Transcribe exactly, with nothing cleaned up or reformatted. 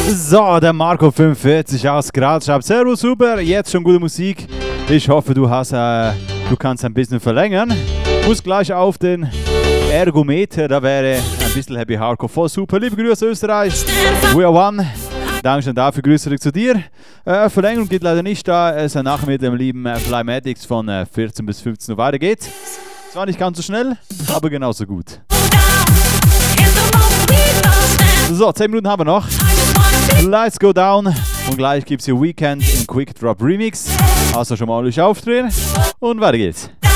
So, der Marco fünfundvierzig aus Graz schreibt: Servus, super, jetzt schon gute Musik. Ich hoffe, du hast, äh, du kannst ein bisschen verlängern. Muss gleich auf den Ergometer, da wäre ein bisschen Happy Hardcore voll super. Liebe Grüße Österreich, we are one. Dankeschön dafür, Grüße zurück zu dir. Äh, Verlängerung geht leider nicht, da es nachher mit dem lieben äh, Flymatics von äh, vierzehn bis fünfzehn Uhr weitergeht. Zwar nicht ganz so schnell, aber genauso gut. So, zehn Minuten haben wir noch. Let's go down. Und gleich gibt es hier Weekend im Quick Drop Remix. Also schon mal euch aufdrehen. Und weiter geht's.